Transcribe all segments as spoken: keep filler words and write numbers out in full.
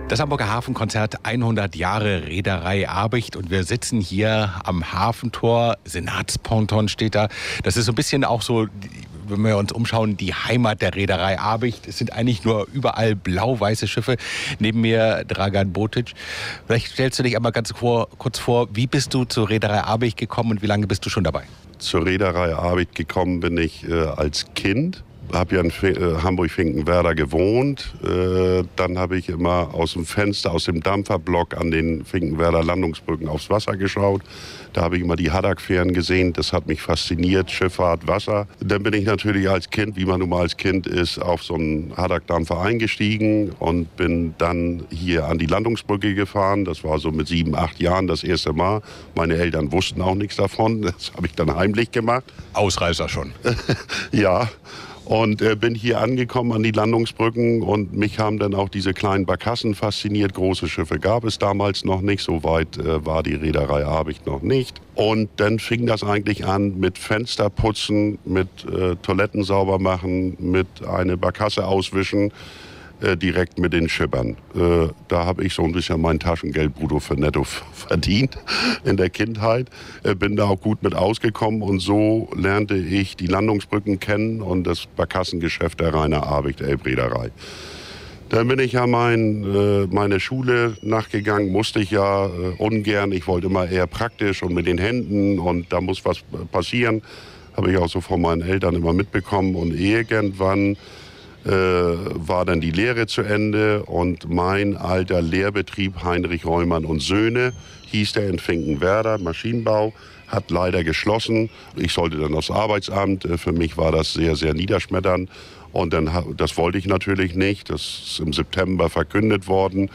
Das Hamburger Hafenkonzert hundert Jahre Reederei Abicht und wir sitzen hier am Hafentor. Senatsponton steht da. Das ist so ein bisschen auch so, wenn wir uns umschauen, die Heimat der Reederei Abicht. Es sind eigentlich nur überall blau-weiße Schiffe. Neben mir Dragan Botic. Vielleicht stellst du dich einmal ganz vor, kurz vor, wie bist du zur Reederei Abicht gekommen und wie lange bist du schon dabei? Zur Reederei Abicht gekommen bin ich äh, als Kind. Habe ja in äh, Hamburg-Finkenwerder gewohnt. Äh, dann habe ich immer aus dem Fenster, aus dem Dampferblock an den Finkenwerder Landungsbrücken aufs Wasser geschaut. Da habe ich immer die Haddock-Fähren gesehen. Das hat mich fasziniert, Schifffahrt, Wasser. Dann bin ich natürlich als Kind, wie man nun mal als Kind ist, auf so einen Haddock-Dampfer eingestiegen und bin dann hier an die Landungsbrücke gefahren. Das war so mit sieben, acht Jahren das erste Mal. Meine Eltern wussten auch nichts davon. Das habe ich dann heimlich gemacht. Ausreißer schon. Ja. Und äh, bin hier angekommen an die Landungsbrücken und mich haben dann auch diese kleinen Barkassen fasziniert. Große Schiffe gab es damals noch nicht, so weit äh, war die Reederei Abicht noch nicht. Und dann fing das eigentlich an mit Fensterputzen, mit äh, Toiletten sauber machen, mit eine Barkasse auswischen, äh, direkt mit den Schippern. Äh, da habe ich so ein bisschen mein Taschengeld brutto für netto verdient in der Kindheit. Äh, bin da auch gut mit ausgekommen und so lernte ich die Landungsbrücken kennen und das Barkassengeschäft der Rainer Abicht Elbreederei. Dann bin ich ja mein, äh, meine Schule nachgegangen, musste ich ja äh, ungern. Ich wollte immer eher praktisch und mit den Händen und da muss was passieren. Habe ich auch so von meinen Eltern immer mitbekommen und irgendwann Äh, war dann die Lehre zu Ende und mein alter Lehrbetrieb Heinrich Reumann und Söhne hieß der in Finkenwerder, Maschinenbau, hat leider geschlossen. Ich sollte dann aufs Arbeitsamt. Für mich war das sehr, sehr niederschmetternd und dann, das wollte ich natürlich nicht. Das ist im September verkündet worden,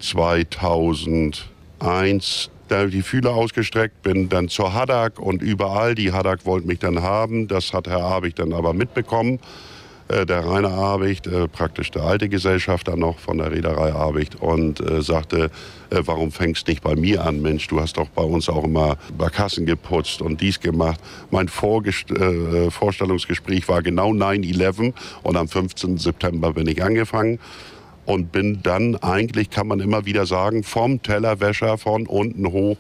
zweitausendeins. Da habe ich die Fühler ausgestreckt, bin dann zur Haddock und überall, die Haddock wollte mich dann haben. Das hat Herr Abicht dann aber mitbekommen. Der Rainer Abicht, äh, praktisch der alte Gesellschafter noch von der Reederei Abicht und äh, sagte, äh, warum fängst nicht bei mir an, Mensch, du hast doch bei uns auch immer Barkassen geputzt und dies gemacht. Mein Vorgest- äh, Vorstellungsgespräch war genau neun elf und am fünfzehnten September bin ich angefangen und bin dann eigentlich, kann man immer wieder sagen, vom Tellerwäscher von unten hoch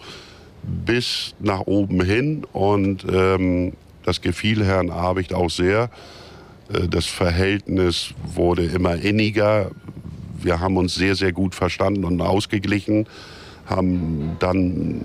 bis nach oben hin und ähm, das gefiel Herrn Abicht auch sehr. Das Verhältnis wurde immer inniger. Wir haben uns sehr, sehr gut verstanden und ausgeglichen, haben dann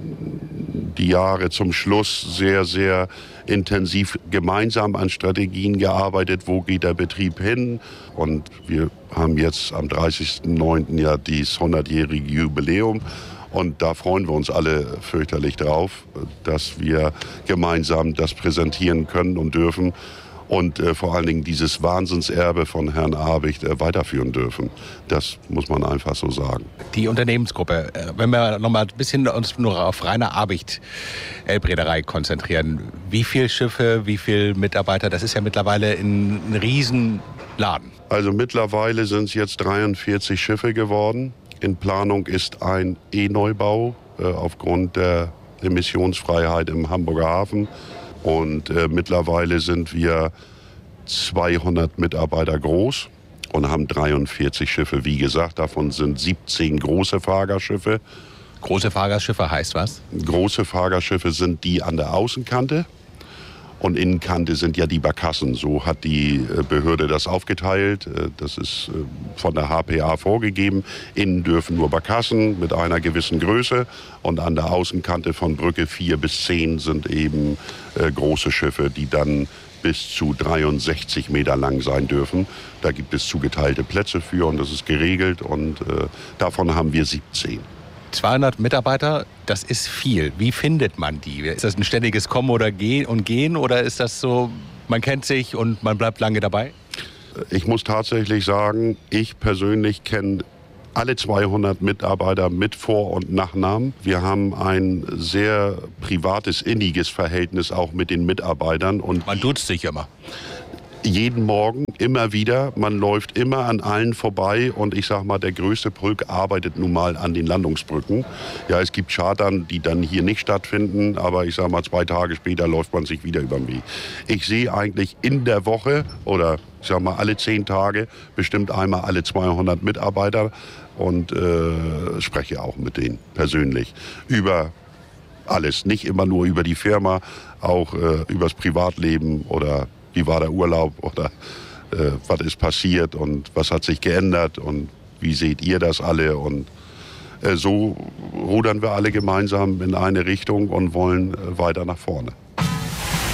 die Jahre zum Schluss sehr, sehr intensiv gemeinsam an Strategien gearbeitet. Wo geht der Betrieb hin? Und wir haben jetzt am dreißigsten neunten ja dieses hundertjährige Jubiläum. Und da freuen wir uns alle fürchterlich drauf, dass wir gemeinsam das präsentieren können und dürfen. Und äh, vor allen Dingen dieses Wahnsinnserbe von Herrn Abicht äh, weiterführen dürfen. Das muss man einfach so sagen. Die Unternehmensgruppe, äh, wenn wir noch mal ein bisschen uns nur auf Rainer Abicht Elbreederei konzentrieren. Wie viele Schiffe, wie viele Mitarbeiter? Das ist ja mittlerweile ein, ein Riesenladen. Also mittlerweile sind es jetzt dreiundvierzig Schiffe geworden. In Planung ist ein E-Neubau äh, aufgrund der Emissionsfreiheit im Hamburger Hafen. Und äh, mittlerweile sind wir zweihundert Mitarbeiter groß und haben dreiundvierzig Schiffe. Wie gesagt, davon sind siebzehn große Fahrgastschiffe. Große Fahrgastschiffe heißt was? Große Fahrgastschiffe sind die an der Außenkante. Und Innenkante sind ja die Barkassen. So hat die Behörde das aufgeteilt. Das ist von der H P A vorgegeben. Innen dürfen nur Barkassen mit einer gewissen Größe. Und an der Außenkante von Brücke vier bis zehn sind eben äh, große Schiffe, die dann bis zu dreiundsechzig Meter lang sein dürfen. Da gibt es zugeteilte Plätze für und das ist geregelt. Und äh, davon haben wir siebzehn. zweihundert Mitarbeiter, das ist viel. Wie findet man die? Ist das ein ständiges Kommen oder Gehen und Gehen oder ist das so, man kennt sich und man bleibt lange dabei? Ich muss tatsächlich sagen, ich persönlich kenne alle zweihundert Mitarbeiter mit Vor- und Nachnamen. Wir haben ein sehr privates, inniges Verhältnis auch mit den Mitarbeitern. Und man duzt sich immer. jeden Morgen, immer wieder. Man läuft immer an allen vorbei und ich sag mal, der größte Pulk arbeitet nun mal an den Landungsbrücken. Ja, es gibt Chartern, die dann hier nicht stattfinden, aber ich sag mal, zwei Tage später läuft man sich wieder über den Weg. Ich sehe eigentlich in der Woche oder ich sag mal alle zehn Tage bestimmt einmal alle zweihundert Mitarbeiter und äh, spreche auch mit denen persönlich über alles. Nicht immer nur über die Firma, auch äh, übers Privatleben oder wie war der Urlaub oder äh, was ist passiert und was hat sich geändert und wie seht ihr das alle? Und äh, so rudern wir alle gemeinsam in eine Richtung und wollen äh, weiter nach vorne.